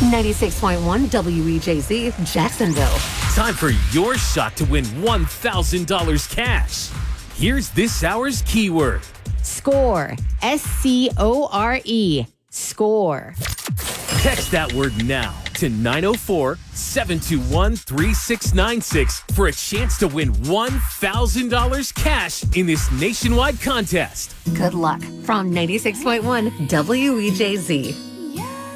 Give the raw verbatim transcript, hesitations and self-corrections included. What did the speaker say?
ninety-six point one W E J Z, Jacksonville. Time for your shot to win one thousand dollars cash. Here's this hour's keyword. Score. S C O R E. Score. Text that word now to nine oh four, seven two one, three six nine six for a chance to win one thousand dollars cash in this nationwide contest. Good luck from ninety-six point one W E J Z.